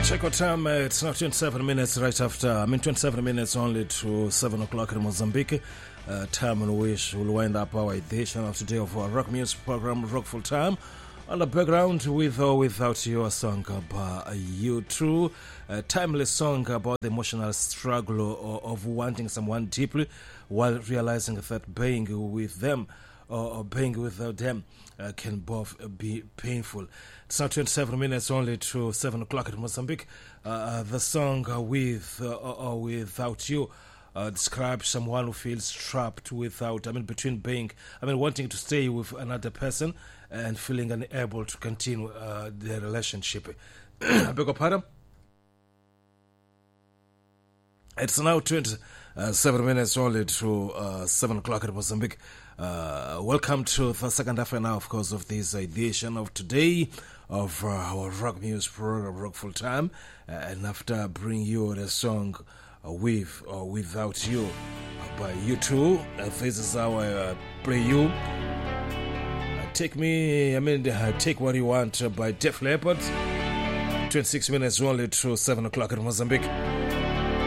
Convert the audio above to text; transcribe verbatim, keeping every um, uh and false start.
Check out time, uh, it's now twenty-seven minutes right after, I mean twenty-seven minutes only to seven o'clock in Mozambique. Uh, time in which we'll wind up our edition of today of our rock music program, Rock Full Time. On the background, with or without you, a song by U two, a timeless song about the emotional struggle of, of wanting someone deeply while realizing that being with them or being without them uh, can both be painful. It's now twenty-seven minutes only to seven o'clock in Mozambique. Uh, the song uh, with uh, or without you uh, describes someone who feels trapped without, I mean, between being, I mean, wanting to stay with another person and feeling unable to continue uh, their relationship. I beg your pardon? It's now twenty-seven minutes only to uh, seven o'clock in Mozambique. Uh, welcome to the second half and now, of course, of this edition of today of uh, our rock music program, Rock Full Time. Uh, and after bringing you the song uh, With or Without You uh, by U two, uh, this is how I uh, play you. Uh, take me, I mean, uh, take what you want uh, by Def Leppard. twenty-six minutes only to seven o'clock in Mozambique.